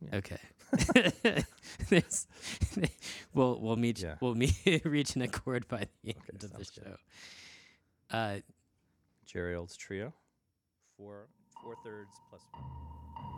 Okay. There's, we'll meet Yeah. we'll reach an accord by the end of the sounds good. show. Jerry Olds Trio. 4/3 plus 1.